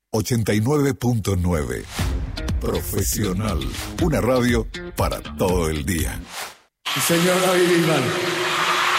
89.9. Profesional. Una radio para todo el día. Señor David Bisbal.